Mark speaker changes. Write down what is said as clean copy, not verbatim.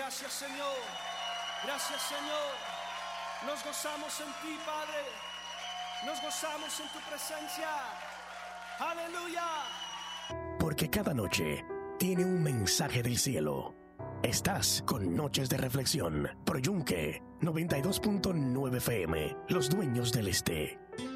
Speaker 1: Gracias, Señor. Gracias, Señor. Nos gozamos en ti, Padre. Nos gozamos en tu presencia. Aleluya.
Speaker 2: Porque cada noche tiene un mensaje del cielo. Estás con Noches de Reflexión. Pro Yunque 92.9 FM. Los dueños del este.